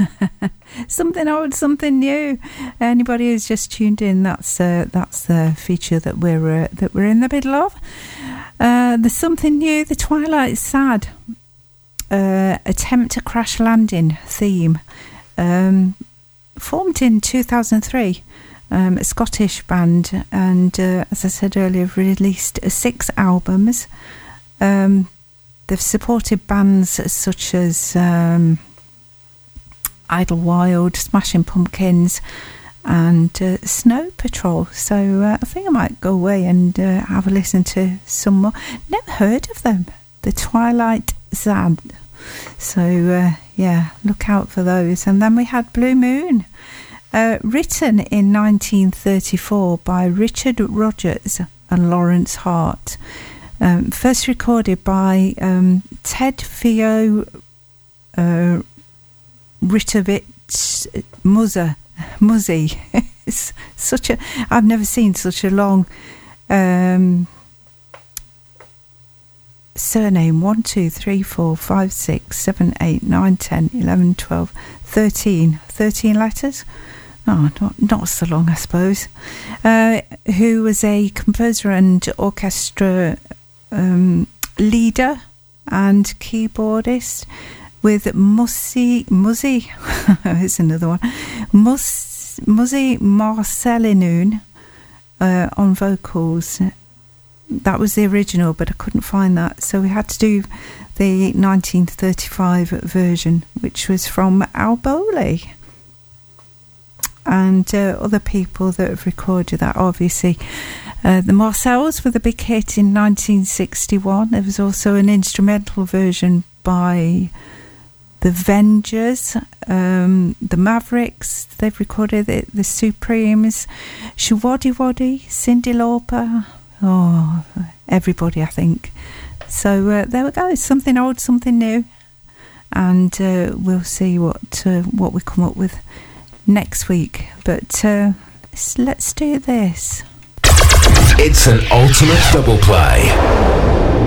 Something old, something new. Anybody who's just tuned in, that's the feature that we're in the middle of. There's something new. The Twilight Sad attempt a crash landing theme, formed in 2003. A Scottish band, and as I said earlier, have released 6 albums. They've supported bands such as Idlewild, Smashing Pumpkins, and Snow Patrol. So I think I might go away and have a listen to some more. Never heard of them, the Twilight Sad. So yeah, look out for those. And then we had Blue Moon, written in 1934 by Richard Rogers and Lawrence Hart. First recorded by Ted Theo Ritovich Muzzy. It's such a, I've never seen such a long surname. 1, 2, 3, 4, 5, 6, 7, 8, 9, 10, 11, 12, 13 letters. Oh, not so long, I suppose. Who was a composer and orchestra leader and keyboardist, with Muzzy here's another one, Muzzy Marcelinoon on vocals. That was the original, but I couldn't find that, so we had to do the 1935 version, which was from Al Bowley. And other people that have recorded that, obviously. The Marcells with a big hit in 1961. There was also an instrumental version by the Vengers, the Mavericks. They've recorded it. The Supremes, Showaddy Waddy, Cyndi Lauper. Oh, everybody, I think. So there we go. Something old, something new, and we'll see what we come up with next week. But let's do this. It's an ultimate double play.